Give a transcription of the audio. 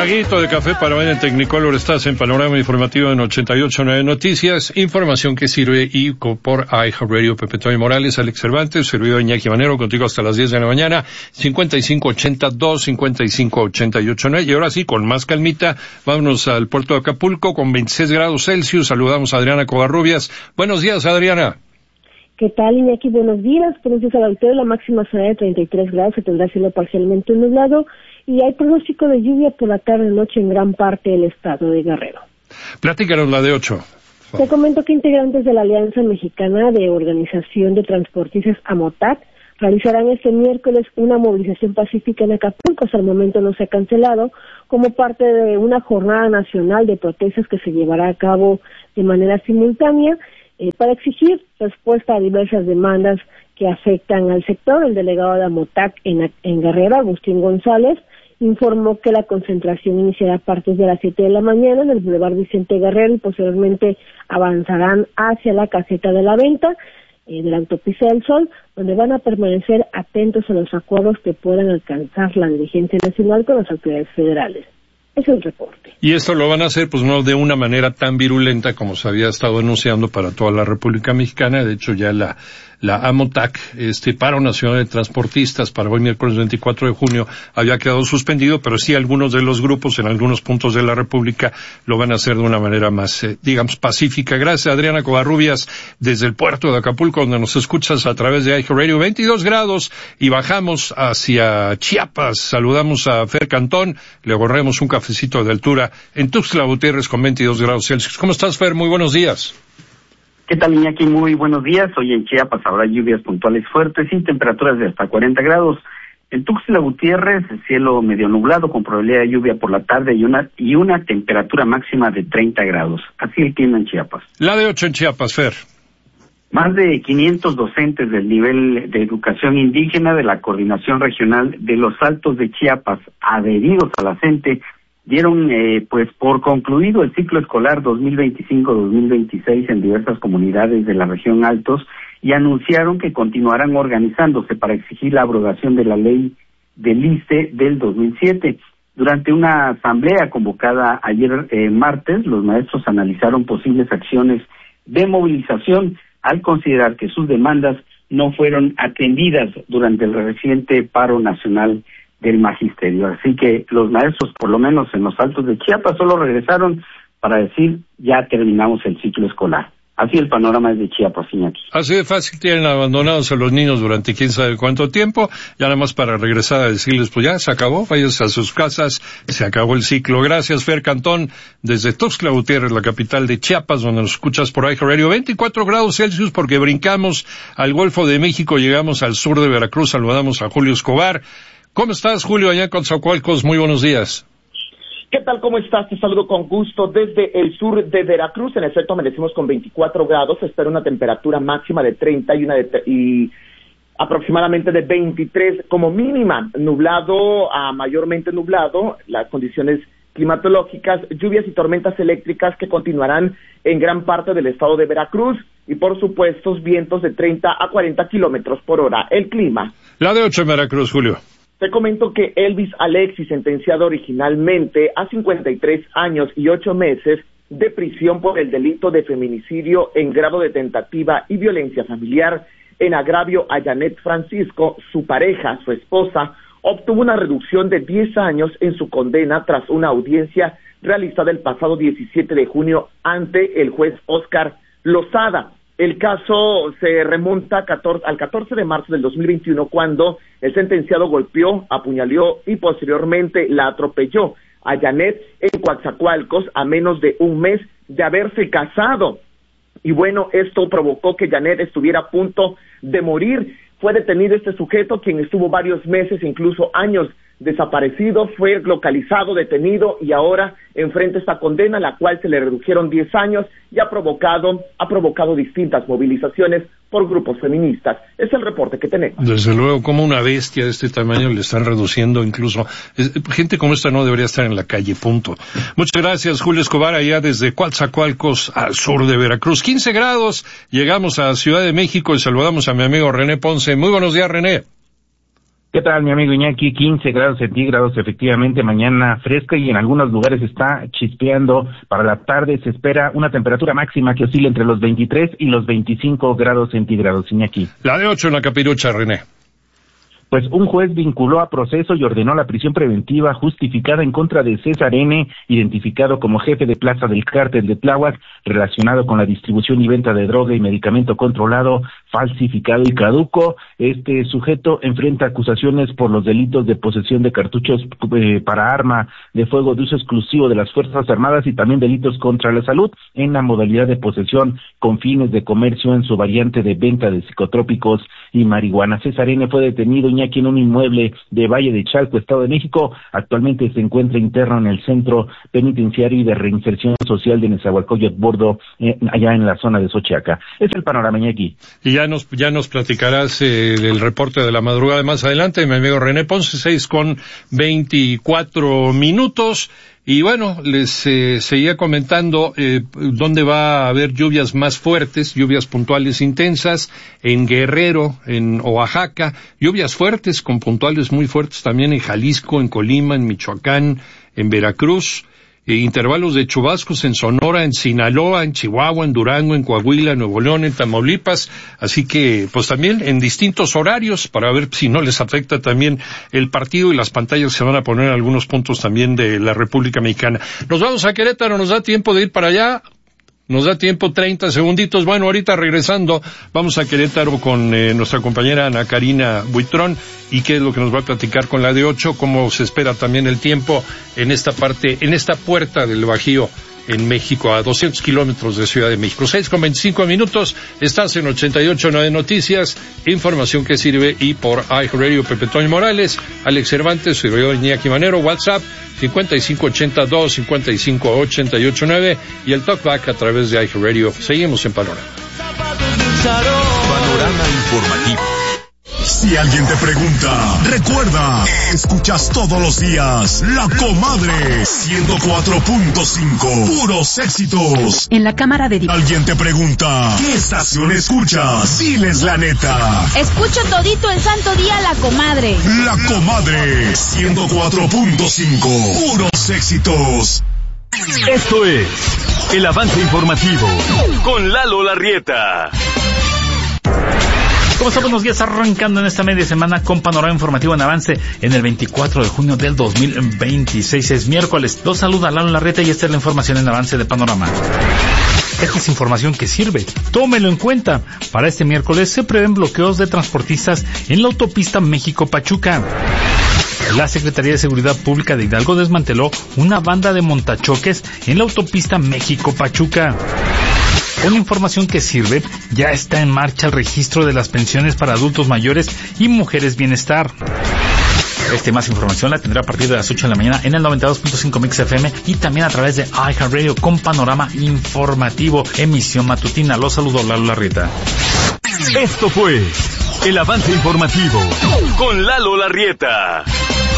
traguito de café para ver en Technicolor. Estás en Panorama Informativo en 88.9 Noticias. Información que sirve y por iHeartRadio. Pepe Toño Morales, Alex Cervantes, servidor Iñaki Manero, contigo hasta las 10 de la mañana. 5582, 5588.9. Y ahora sí, con más calmita, vámonos al puerto de Acapulco con 26 grados Celsius. Saludamos a Adriana Covarrubias. Buenos días, Adriana. ¿Qué tal, Iñaki? Buenos días. Buenos al auditorio. La máxima será de 33 grados. Se tendrá cielo parcialmente nublado. Y hay pronóstico de lluvia por la tarde y noche en gran parte del estado de Guerrero. Platícanos la de 8. Te comento que integrantes de la Alianza Mexicana de Organización de Transportistas AMOTAC realizarán este miércoles una movilización pacífica en Acapulco. Hasta el momento no se ha cancelado, como parte de una jornada nacional de protestas que se llevará a cabo de manera simultánea para exigir respuesta a diversas demandas que afectan al sector. El delegado de AMOTAC en Guerrero, Agustín González, informó que la concentración iniciará a partir de las 7 de la mañana en el Boulevard Vicente Guerrero y posteriormente avanzarán hacia la caseta de la venta de la autopista del Sol, donde van a permanecer atentos a los acuerdos que puedan alcanzar la dirigencia nacional con las autoridades federales. Es el reporte. Y esto lo van a hacer, pues no de una manera tan virulenta como se había estado anunciando para toda la República Mexicana. De hecho, ya la AMOTAC, paro nacional de transportistas para hoy miércoles 24 de junio había quedado suspendido, pero sí algunos de los grupos en algunos puntos de la República lo van a hacer de una manera más, pacífica. Gracias, Adriana Covarrubias, desde el puerto de Acapulco, donde nos escuchas a través de iHeartRadio. 22 grados y bajamos hacia Chiapas. Saludamos a Fer Cantón, le borremos un cafecito de altura en Tuxtla Gutiérrez con 22 grados Celsius. ¿Cómo estás, Fer? Muy buenos días. ¿Qué tal, Iñaki? Muy buenos días. Hoy en Chiapas habrá lluvias puntuales fuertes y temperaturas de hasta 40 grados. En Tuxtla Gutiérrez, cielo medio nublado con probabilidad de lluvia por la tarde y una temperatura máxima de 30 grados. Así el clima en Chiapas. La de 8 en Chiapas, Fer. Más de 500 docentes del nivel de educación indígena de la Coordinación Regional de los Altos de Chiapas, adheridos a la CENTE, dieron por concluido el ciclo escolar 2025-2026 en diversas comunidades de la región Altos y anunciaron que continuarán organizándose para exigir la abrogación de la ley del ICE del 2007. Durante una asamblea convocada ayer martes, los maestros analizaron posibles acciones de movilización al considerar que sus demandas no fueron atendidas durante el reciente paro nacional del magisterio. Así que los maestros, por lo menos en los Altos de Chiapas, solo regresaron para decir ya terminamos el ciclo escolar. Así el panorama es de Chiapas, Iñaki. Así de fácil tienen abandonados a los niños durante quién sabe cuánto tiempo, ya nada más para regresar a decirles, pues ya se acabó, váyanse a sus casas, se acabó el ciclo. Gracias, Fer Cantón, desde Tuxtla Gutiérrez, la capital de Chiapas, donde nos escuchas por iHeartRadio. 24 grados Celsius porque brincamos al Golfo de México, llegamos al sur de Veracruz, saludamos a Julio Escobar. ¿Cómo estás, Julio, allá en Coatzacoalcos? Muy buenos días. ¿Qué tal? ¿Cómo estás? Te saludo con gusto desde el sur de Veracruz. En efecto, amanecimos con 24 grados. Se espera una temperatura máxima de 30 y aproximadamente de 23 como mínima. Nublado a mayormente nublado. Las condiciones climatológicas, lluvias y tormentas eléctricas que continuarán en gran parte del estado de Veracruz. Y por supuesto, vientos de 30 a 40 kilómetros por hora. El clima. La de 8 en Veracruz, Julio. Te comento que Elvis Alexis, sentenciado originalmente a 53 años y 8 meses de prisión por el delito de feminicidio en grado de tentativa y violencia familiar en agravio a Janet Francisco, su pareja, su esposa, obtuvo una reducción de 10 años en su condena tras una audiencia realizada el pasado 17 de junio ante el juez Óscar Lozada. El caso se remonta al 14 de marzo del 2021, cuando el sentenciado golpeó, apuñaló y posteriormente la atropelló a Janet en Coatzacoalcos a menos de un mes de haberse casado. Y bueno, esto provocó que Janet estuviera a punto de morir. Fue detenido este sujeto, quien estuvo varios meses, incluso años, desaparecido, fue localizado, detenido y ahora enfrenta esta condena, la cual se le redujeron 10 años y ha provocado distintas movilizaciones por grupos feministas. Es el reporte que tenemos. Desde luego, como una bestia de este tamaño le están reduciendo incluso. Gente como esta no debería estar en la calle, punto. Muchas gracias, Julio Escobar, allá desde Coatzacoalcos, al sur de Veracruz. 15 grados, llegamos a Ciudad de México y saludamos a mi amigo René Ponce. Muy buenos días, René. ¿Qué tal, mi amigo Iñaki? 15 grados centígrados, efectivamente, mañana fresca y en algunos lugares está chispeando. Para la tarde se espera una temperatura máxima que oscila entre los 23 y los 25 grados centígrados, Iñaki. La de 8 en la Capirucha, René. Pues un juez vinculó a proceso y ordenó la prisión preventiva justificada en contra de César N., identificado como jefe de plaza del cártel de Tláhuac, relacionado con la distribución y venta de droga y medicamento controlado, falsificado y caduco. Este sujeto enfrenta acusaciones por los delitos de posesión de cartuchos para arma de fuego de uso exclusivo de las Fuerzas Armadas y también delitos contra la salud en la modalidad de posesión con fines de comercio en su variante de venta de psicotrópicos y marihuana. César N. fue detenido aquí en un inmueble de Valle de Chalco, Estado de México. Actualmente se encuentra interno en el Centro Penitenciario y de Reinserción Social de Nezahualcóyotl Bordo, allá en la zona de Xochiaca. Es el panorama, Iñaki. Y ya nos platicarás del reporte de la madrugada más adelante, mi amigo René Ponce, 6:24. Y bueno, les seguía comentando dónde va a haber lluvias más fuertes, lluvias puntuales intensas, en Guerrero, en Oaxaca, lluvias fuertes con puntuales muy fuertes también en Jalisco, en Colima, en Michoacán, en Veracruz, intervalos de chubascos en Sonora, en Sinaloa, en Chihuahua, en Durango, en Coahuila, en Nuevo León, en Tamaulipas, así que pues también en distintos horarios para ver si no les afecta también el partido y las pantallas se van a poner en algunos puntos también de la República Mexicana. Nos vamos a Querétaro, nos da tiempo de ir para allá. Nos da tiempo, 30 segunditos. Bueno, ahorita regresando, vamos a Querétaro con nuestra compañera Ana Karina Buitrón, y qué es lo que nos va a platicar con la de 8, cómo se espera también el tiempo en esta parte, en esta puerta del Bajío en México, a 200 kilómetros de Ciudad de México. 6:25, estás en 88.9 Noticias, información que sirve, y por iHeartRadio, Pepe Toño Morales, Alex Cervantes, servidor Iñaki Manero, WhatsApp 5582-5588-9 y el TalkBack a través de iHeartRadio. Seguimos en Panorama. Panorama informativo. Si alguien te pregunta, recuerda, escuchas todos los días La Comadre 104.5, puros éxitos. En la Cámara de Diputados. Alguien te pregunta, ¿qué estación escuchas? Diles la neta. Escucho todito el santo día La Comadre. La Comadre 104.5, puros éxitos. Esto es el avance informativo con Lalo Larrieta. ¿Cómo están? Buenos días, arrancando en esta media semana con panorama informativo en avance en el 24 de junio del 2026. Es miércoles. Los saluda Lalo Larrieta y esta es la información en avance de Panorama. Esta es información que sirve. Tómelo en cuenta. Para este miércoles se prevén bloqueos de transportistas en la autopista México-Pachuca. La Secretaría de Seguridad Pública de Hidalgo desmanteló una banda de montachoques en la autopista México-Pachuca. Con información que sirve, ya está en marcha el registro de las pensiones para adultos mayores y mujeres bienestar. Esta y más información la tendrá a partir de las 8 de la mañana en el 92.5 Mix FM y también a través de iHeartRadio con panorama informativo, emisión matutina. Los saludo, Lalo Larrieta. Esto fue el avance informativo con Lalo Larrieta.